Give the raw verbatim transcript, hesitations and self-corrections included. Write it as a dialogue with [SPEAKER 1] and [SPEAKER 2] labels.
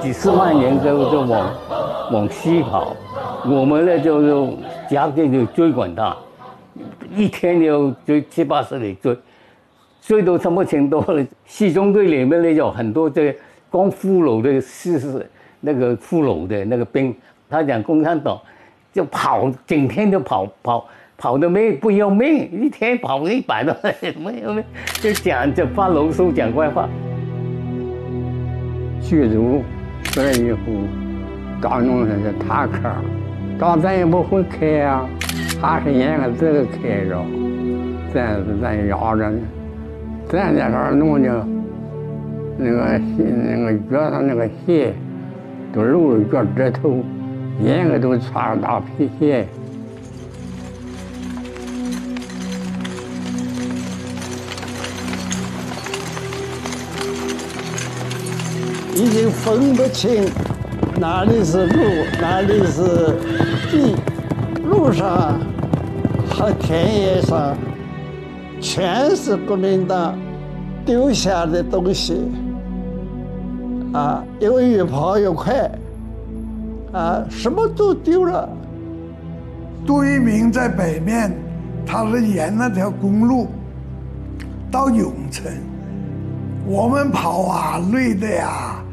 [SPEAKER 1] 几十万人就就往往西跑，我们呢就就夹着就追赶他，一天就追七八十里追，追到什么程度呢？西中队里面呢有很多这光俘虏的是是那个俘虏的那个兵，他讲共产党就跑，整天就跑跑。跑的没不要命，一天跑一百多没有命，就讲就发牢骚讲怪话。
[SPEAKER 2] 剧组出来以后，刚弄的是塔克，刚咱也不会开啊，他是沿个这个开着，咱咱绕着，咱在这儿弄的，那个那个脚上那个鞋都露着脚趾头，沿个都穿着大皮鞋。
[SPEAKER 3] 已经分不清哪里是路，哪里是地，路上和田野上全是国民党丢下的东西，啊，因为越跑越快，啊，什么都丢了。
[SPEAKER 4] 杜聿明在北面，他是沿那条公路到永城，我们跑啊，累的呀。